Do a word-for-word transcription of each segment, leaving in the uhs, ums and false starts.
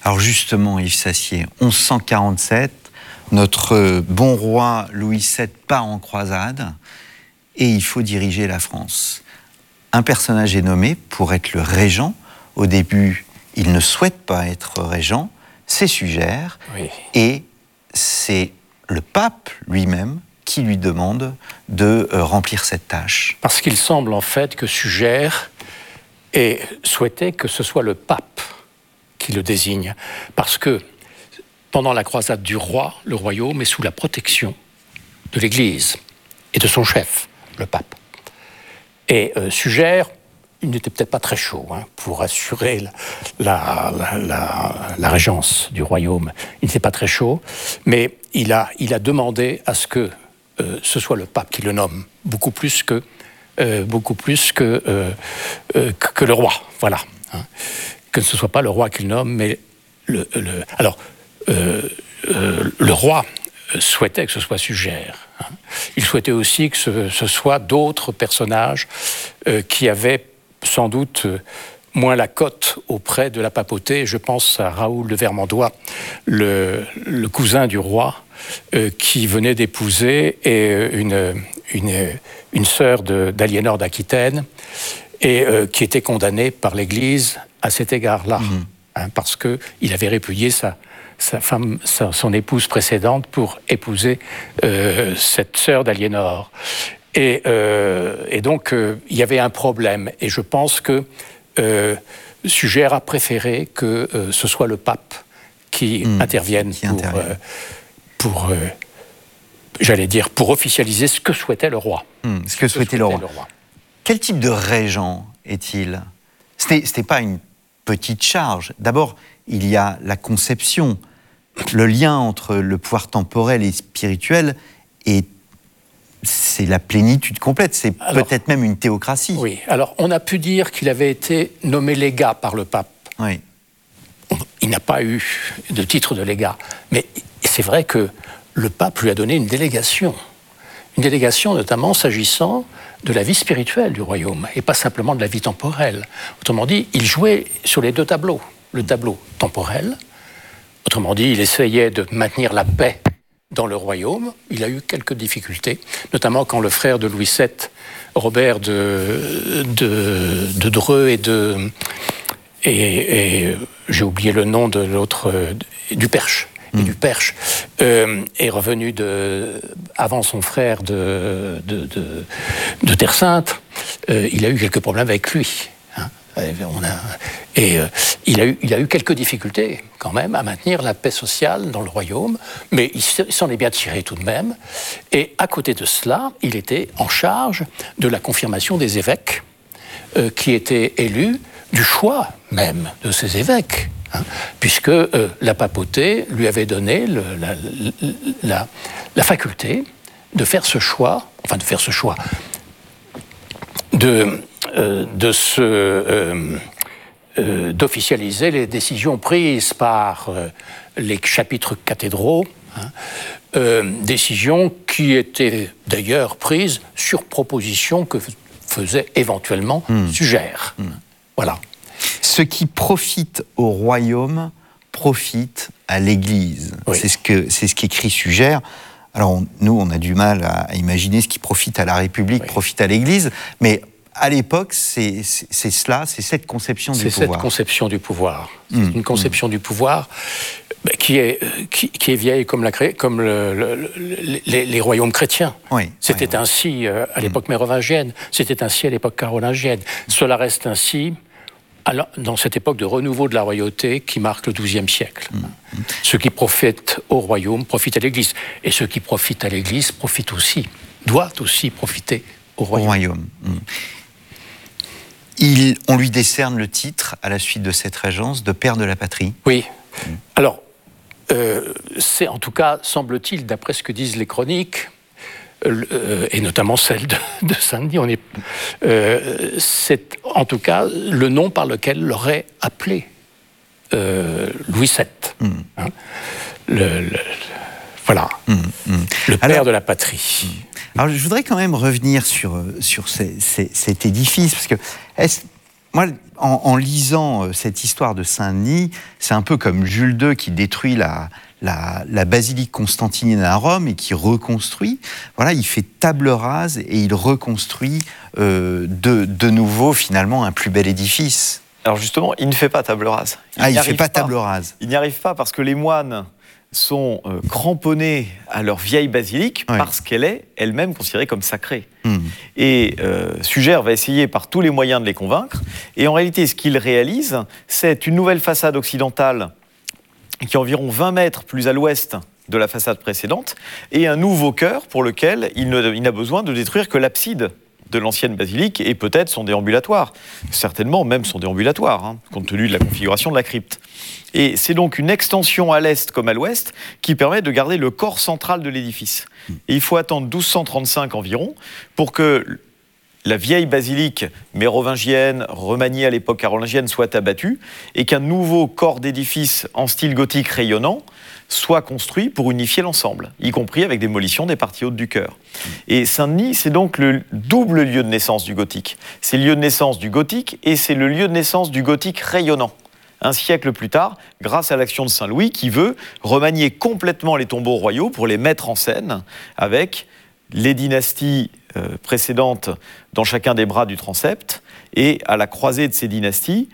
Alors justement, Yves Sassier, onze cent quarante-sept, notre bon roi Louis sept part en croisade et il faut diriger la France. Un personnage est nommé pour être le régent. Au début, il ne souhaite pas être régent, c'est Suger, oui. Et c'est le pape lui-même qui lui demande de euh, remplir cette tâche. Parce qu'il semble en fait que Suger ait souhaité que ce soit le pape qui le désigne. Parce que pendant la croisade du roi, le royaume est sous la protection de l'Église et de son chef, le pape. Et euh, Suger, il n'était peut-être pas très chaud hein, pour assurer la, la, la, la régence du royaume. Il n'était pas très chaud, mais il a, il a demandé à ce que euh, ce soit le pape qui le nomme, beaucoup plus que, euh, beaucoup plus que, euh, euh, que, que le roi. Voilà. Hein. Que ce ne soit pas le roi qui le nomme, mais le... le alors, euh, euh, le roi souhaitait que ce soit Suger. Hein. Il souhaitait aussi que ce, ce soit d'autres personnages euh, qui avaient sans doute euh, moins la cote auprès de la papauté. Je pense à Raoul de Vermandois, le, le cousin du roi, euh, qui venait d'épouser et une, une, une sœur d'Aliénor d'Aquitaine, et euh, qui était condamné par l'Église à cet égard-là, mmh. hein, parce qu'il avait répudié sa, sa femme, sa, son épouse précédente pour épouser euh, cette sœur d'Aliénor. Et, euh, et donc, euh, il y avait un problème. Et je pense que euh, Suger a préféré que euh, ce soit le pape qui mmh, intervienne qui pour, euh, pour euh, j'allais dire, pour officialiser ce que souhaitait le roi. Mmh, ce que, ce souhaitait, que souhaitait le, roi. le roi. Quel type de régent est-il ? Ce n'était pas une petite charge. D'abord, il y a la conception, le lien entre le pouvoir temporel et spirituel, et c'est la plénitude complète, c'est peut-être même une théocratie. Oui, alors on a pu dire qu'il avait été nommé légat par le pape. Oui. Il n'a pas eu de titre de légat, mais c'est vrai que le pape lui a donné une délégation. Une délégation notamment s'agissant de la vie spirituelle du royaume, et pas simplement de la vie temporelle. Autrement dit, il jouait sur les deux tableaux. Le tableau temporel, autrement dit, il essayait de maintenir la paix dans le royaume. Il a eu quelques difficultés, notamment quand le frère de Louis sept, Robert de, de, de Dreux et de... Et, et j'ai oublié le nom de l'autre... du Perche. Et mmh. du Perche, euh, est revenu de, avant son frère de, de, de, de Terre Sainte. Euh, il a eu quelques problèmes avec lui. Hein. On a, et euh, il, a eu, il a eu quelques difficultés, quand même, à maintenir la paix sociale dans le royaume, mais il s'en est bien tiré tout de même. Et à côté de cela, il était en charge de la confirmation des évêques, euh, qui étaient élus, du choix même de ces évêques. Hein, puisque euh, la papauté lui avait donné le, la, la, la faculté de faire ce choix, enfin de faire ce choix, de, euh, de se, euh, euh, d'officialiser les décisions prises par euh, les chapitres cathédraux, hein, euh, décisions qui étaient d'ailleurs prises sur proposition que faisait éventuellement mmh. Suger. Mmh. Voilà. Ce qui profite au royaume profite à l'Église. Oui. C'est ce que c'est ce qu'écrit Suger. Alors on, nous, on a du mal à, à imaginer ce qui profite à la République, oui. profite à l'Église, mais à l'époque, c'est, c'est, c'est cela, c'est cette conception du c'est pouvoir. C'est cette conception du pouvoir. C'est mmh. une conception mmh. du pouvoir qui est, qui, qui est vieille comme, la, comme le, le, le, les, les royaumes chrétiens. Oui, c'était oui, oui. ainsi à l'époque mmh. mérovingienne, c'était ainsi à l'époque carolingienne. Mmh. Cela reste ainsi alors, dans cette époque de renouveau de la royauté qui marque le douzième siècle. Mmh. Ce qui profite au royaume profite à l'Église. Et ce qui profite à l'Église profite aussi, doit aussi profiter au royaume. Au royaume. Mmh. Il, on lui décerne le titre, à la suite de cette régence, de père de la patrie. Oui. Mmh. Alors, euh, c'est en tout cas, semble-t-il, d'après ce que disent les chroniques, Euh, et notamment celle de, de Saint-Denis, on est, euh, c'est en tout cas le nom par lequel l'aurait appelé euh, Louis sept. Mm. Hein, le, le, voilà, mm, mm. le père Alors, de la patrie. Alors je voudrais quand même revenir sur, sur ces, ces, cet édifice, parce que est-ce, moi, en, en lisant cette histoire de Saint-Denis, c'est un peu comme Jules deux qui détruit la, la, la basilique constantinienne à Rome et qui reconstruit. Voilà, il fait table rase et il reconstruit euh, de, de nouveau, finalement, un plus bel édifice. Alors justement, il ne fait pas table rase. Il ah, il ne fait pas, pas table rase. Il n'y arrive pas parce que les moines sont euh, cramponnés à leur vieille basilique oui. parce qu'elle est elle-même considérée comme sacrée. Mmh. Et euh, Suger va essayer par tous les moyens de les convaincre. Et en réalité, ce qu'il réalise, c'est une nouvelle façade occidentale qui est environ vingt mètres plus à l'ouest de la façade précédente et un nouveau chœur pour lequel il, ne, il n'a besoin de détruire que l'abside de l'ancienne basilique et peut-être son déambulatoire. Certainement même son déambulatoire, hein, compte tenu de la configuration de la crypte. Et c'est donc une extension à l'est comme à l'ouest qui permet de garder le corps central de l'édifice. Et il faut attendre douze cent trente-cinq environ pour que la vieille basilique mérovingienne, remaniée à l'époque carolingienne, soit abattue et qu'un nouveau corps d'édifice en style gothique rayonnant soit construit pour unifier l'ensemble, y compris avec démolition des parties hautes du chœur. Et Saint-Denis, c'est donc le double lieu de naissance du gothique. C'est le lieu de naissance du gothique et c'est le lieu de naissance du gothique rayonnant. Un siècle plus tard, grâce à l'action de Saint-Louis qui veut remanier complètement les tombeaux royaux pour les mettre en scène avec les dynasties euh, précédentes dans chacun des bras du transept et à la croisée de ces dynasties,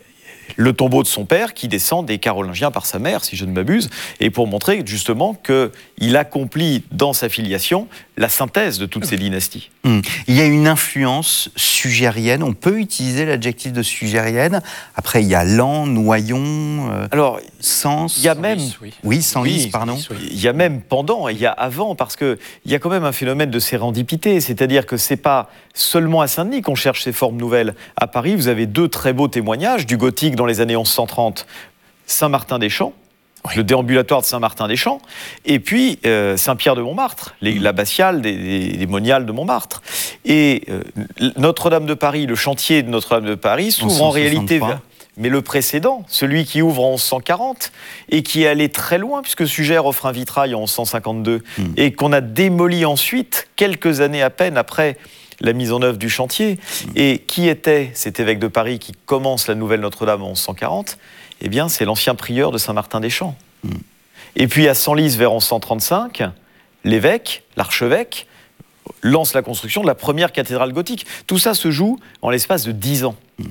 le tombeau de son père qui descend des Carolingiens par sa mère, si je ne m'abuse, et pour montrer justement qu'il accomplit dans sa filiation la synthèse de toutes ces dynasties. Mmh. Il y a une influence sugérienne, on peut utiliser l'adjectif de sugérienne. Après, il y a Lan, Noyon, euh, Alors, Sens. Il y a même, oui, oui Senlis, oui, pardon. Oui. Il y a même pendant, il y a avant, parce qu'il y a quand même un phénomène de sérendipité, c'est-à-dire que c'est pas seulement à Saint-Denis qu'on cherche ces formes nouvelles. À Paris, vous avez deux très beaux témoignages du gothique dans les années onze cent trente, Saint-Martin-des-Champs, oui. le déambulatoire de Saint-Martin-des-Champs, et puis euh, Saint-Pierre-de-Montmartre, mmh. l'abbatiale des, des, des moniales de Montmartre. Et euh, Notre-Dame de Paris, le chantier de Notre-Dame de Paris s'ouvre en réalité vers... Mais le précédent, celui qui ouvre en onze cent quarante et qui est allé très loin, puisque Suger offre un vitrail en onze cent cinquante-deux, mmh. et qu'on a démoli ensuite, quelques années à peine après la mise en œuvre du chantier. Mmh. Et qui était cet évêque de Paris qui commence la nouvelle Notre-Dame en onze cent quarante ? Eh bien, c'est l'ancien prieur de Saint-Martin-des-Champs. Mmh. Et puis à Senlis, vers onze cent trente-cinq, l'évêque, l'archevêque, lance la construction de la première cathédrale gothique. Tout ça se joue en l'espace de dix ans. Mmh.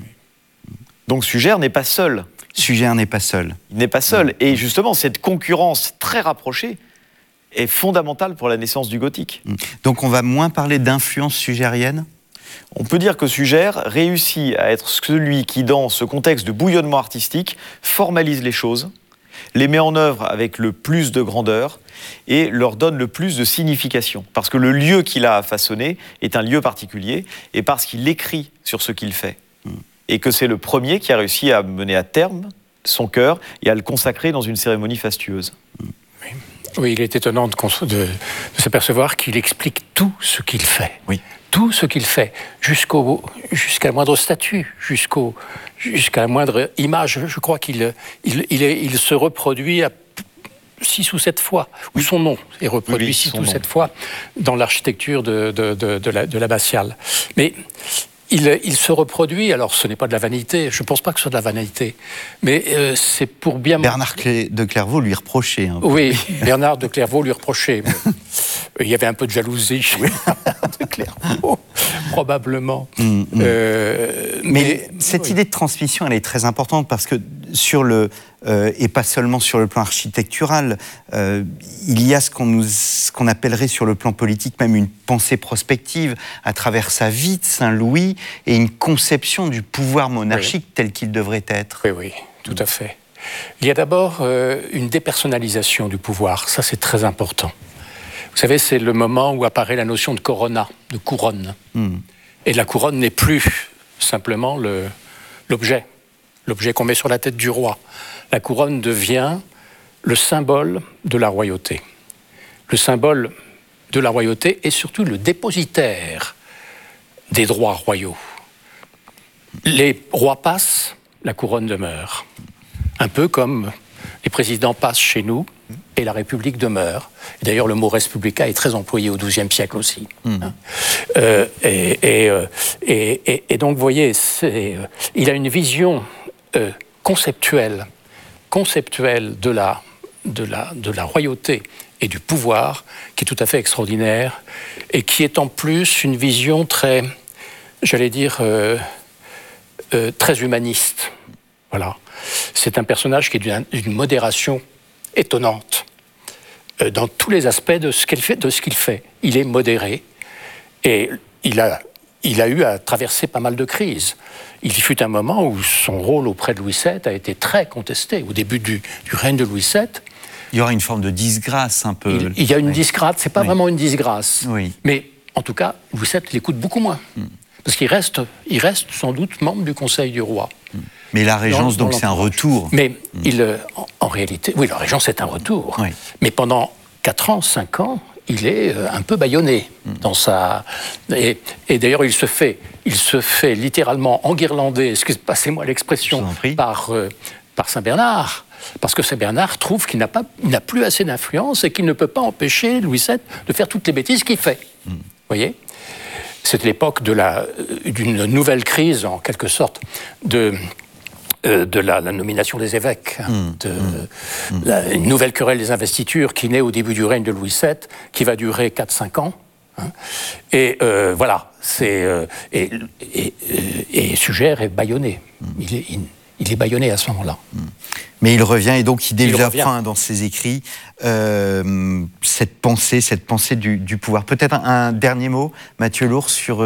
Donc Suger n'est pas seul. Suger n'est pas seul. Il n'est pas seul. Et justement, cette concurrence très rapprochée est fondamentale pour la naissance du gothique. Donc on va moins parler d'influence sugérienne ? On peut dire que Suger réussit à être celui qui, dans ce contexte de bouillonnement artistique, formalise les choses, les met en œuvre avec le plus de grandeur et leur donne le plus de signification. Parce que le lieu qu'il a à façonner est un lieu particulier et parce qu'il écrit sur ce qu'il fait. Et que c'est le premier qui a réussi à mener à terme son cœur et à le consacrer dans une cérémonie fastueuse. Oui, oui, il est étonnant de, de, de s'apercevoir qu'il explique tout ce qu'il fait. Oui. Tout ce qu'il fait, jusqu'au, jusqu'à la moindre statue, jusqu'au, jusqu'à la moindre image. Je crois qu'il il, il, est, il se reproduit à six ou sept fois, où son nom est reproduit oui, six ou sept fois dans l'architecture de, de, de, de, la, de l'abbatiale. Mais... Il, il se reproduit, alors ce n'est pas de la vanité, je ne pense pas que ce soit de la vanité, mais euh, c'est pour bien... Bernard de Clairvaux lui reprochait. Hein. Oui, Bernard de Clairvaux lui reprochait. Il y avait un peu de jalousie chez Bernard de Clairvaux, probablement. Mmh, mmh. Euh, mais, mais cette oui. idée de transmission, elle est très importante parce que sur le... Euh, et pas seulement sur le plan architectural, euh, il y a ce qu'on, nous, ce qu'on appellerait sur le plan politique même une pensée prospective à travers sa vie de Saint-Louis et une conception du pouvoir monarchique oui. tel qu'il devrait être. Oui, oui, tout à fait. Il y a d'abord euh, une dépersonnalisation du pouvoir, ça c'est très important. Vous savez, c'est le moment où apparaît la notion de corona, de couronne. Mm. Et la couronne n'est plus simplement le, l'objet, l'objet qu'on met sur la tête du roi. La couronne devient le symbole de la royauté. Le symbole de la royauté et surtout le dépositaire des droits royaux. Les rois passent, la couronne demeure. Un peu comme les présidents passent chez nous, et la République demeure. Et d'ailleurs, le mot res publica est très employé au douzième siècle aussi. Mmh. Hein. Euh, et, et, et, et, et donc, vous voyez, c'est, il a une vision euh, conceptuelle, conceptuelle de la, de, la, de la royauté et du pouvoir qui est tout à fait extraordinaire et qui est en plus une vision très, j'allais dire, euh, euh, très humaniste. Voilà. C'est un personnage qui est d'une, d'une modération étonnante euh, dans tous les aspects de ce qu'il fait, de ce qu'il fait. Il est modéré et il a, il a eu à traverser pas mal de crises. Il fut un moment où son rôle auprès de Louis sept a été très contesté. Au début du, du règne de Louis sept, il y aura une forme de disgrâce un peu. Il, il y a une oui. disgrâce, c'est pas oui. vraiment une disgrâce. Oui. Mais en tout cas, Louis sept l'écoute beaucoup moins. Mm. Parce qu'il reste, il reste sans doute membre du Conseil du roi. Mm. Mais la Régence, dans, donc, dans c'est un retour. Mais mm. il, en, en réalité, oui, la Régence est un retour. Oui. Mais pendant quatre ans, cinq ans, il est un peu bâillonné mm. dans sa. Et, et d'ailleurs, il se fait, il se fait littéralement enguirlander, excusez, passez-moi l'expression, par, euh, par Saint-Bernard. Parce que Saint-Bernard trouve qu'il n'a, pas, il n'a plus assez d'influence et qu'il ne peut pas empêcher Louis sept de faire toutes les bêtises qu'il fait. Vous mm. voyez ? C'est l'époque de la, d'une nouvelle crise, en quelque sorte, de, euh, de la, la nomination des évêques. Mmh, de, mmh. la, une nouvelle querelle des investitures qui naît au début du règne de Louis sept, qui va durer quatre cinq ans. Hein, et euh, voilà, c'est, euh, et, et, et, et Suger est bâillonné. Mmh. Il est, il, il est bâillonné à ce moment-là. Mmh. Mais il revient, et donc il développera dans ses écrits euh, cette pensée, cette pensée du, du pouvoir. Peut-être un, un dernier mot, Mathieu Lours, sur,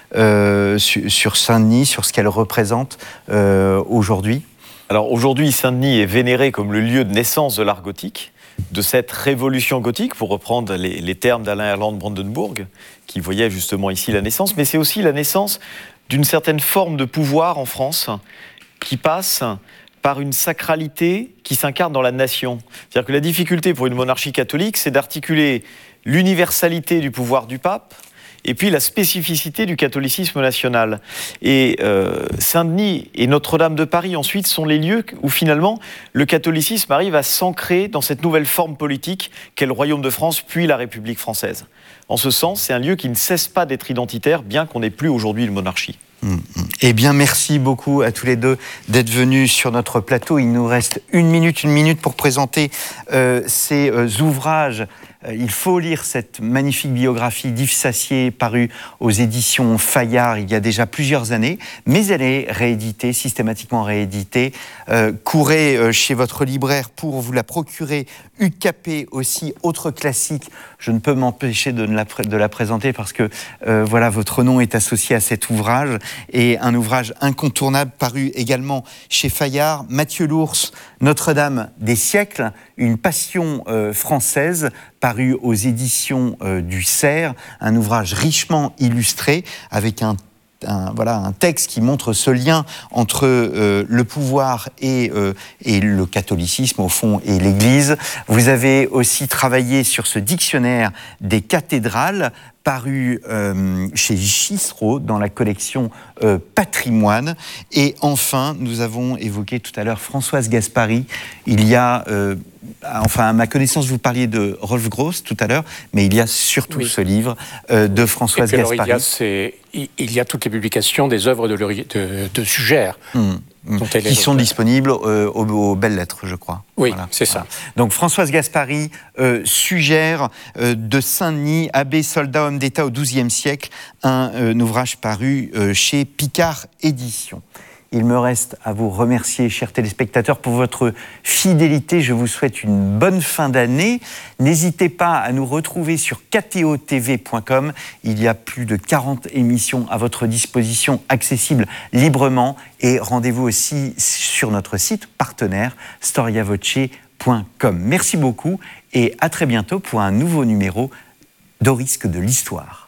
euh, sur, sur Saint-Denis, sur ce qu'elle représente euh, aujourd'hui. Alors aujourd'hui, Saint-Denis est vénéré comme le lieu de naissance de l'art gothique, de cette révolution gothique, pour reprendre les, les termes d'Alain Erland Brandenburg, qui voyait justement ici la naissance, mais c'est aussi la naissance d'une certaine forme de pouvoir en France, qui passe par une sacralité qui s'incarne dans la nation. C'est-à-dire que la difficulté pour une monarchie catholique, c'est d'articuler l'universalité du pouvoir du pape et puis la spécificité du catholicisme national. Et euh, Saint-Denis et Notre-Dame de Paris, ensuite, sont les lieux où, finalement, le catholicisme arrive à s'ancrer dans cette nouvelle forme politique qu'est le Royaume de France, puis la République française. En ce sens, c'est un lieu qui ne cesse pas d'être identitaire, bien qu'on n'ait plus aujourd'hui une monarchie. Eh bien, merci beaucoup à tous les deux d'être venus sur notre plateau. Il nous reste une minute, une minute pour présenter euh, ces euh, ouvrages. Euh, il faut lire cette magnifique biographie d'Yves Sassier, parue aux éditions Fayard il y a déjà plusieurs années, mais elle est rééditée, systématiquement rééditée. Euh, courez euh, chez votre libraire pour vous la procurer. U K P aussi, autre classique. Je ne peux m'empêcher de la, de la présenter parce que euh, voilà, votre nom est associé à cet ouvrage. Et un ouvrage incontournable paru également chez Fayard. Mathieu Lours, Notre-Dame des siècles, une passion euh, française, paru aux éditions euh, du Cerf, un ouvrage richement illustré avec un Un, voilà, un texte qui montre ce lien entre euh, le pouvoir et, euh, et le catholicisme, au fond, et l'Église. Vous avez aussi travaillé sur ce dictionnaire des cathédrales, paru euh, chez Chistrot dans la collection euh, Patrimoine. Et enfin, nous avons évoqué tout à l'heure Françoise Gaspari. Il y a, euh, enfin, à ma connaissance, vous parliez de Rolf Gross tout à l'heure, mais il y a surtout oui. ce livre euh, de Françoise et Gaspari. Alors, il, y a ces, il y a toutes les publications des œuvres de, de, de Suger. Mmh. Qui sont disponibles euh, aux, aux Belles Lettres, je crois. Oui, voilà. c'est ça. Donc Françoise Gaspari euh, suggère euh, de Saint-Denis, abbé, soldat, homme d'État au douzième siècle, un, euh, un ouvrage paru euh, chez Picard Éditions. Il me reste à vous remercier, chers téléspectateurs, pour votre fidélité. Je vous souhaite une bonne fin d'année. N'hésitez pas à nous retrouver sur k t o t v point com. Il y a plus de quarante émissions à votre disposition, accessibles librement. Et rendez-vous aussi sur notre site partenaire storia voce point com. Merci beaucoup et à très bientôt pour un nouveau numéro d'Au risque de l'histoire.